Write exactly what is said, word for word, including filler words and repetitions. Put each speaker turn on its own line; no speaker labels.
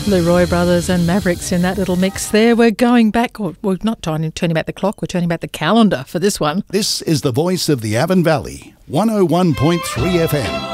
Leroy Brothers and Mavericks in that little mix there. We're going back, or we're not turning, turning back the clock, we're turning back the calendar for this one.
This is the voice of the Avon Valley, one oh one point three F M.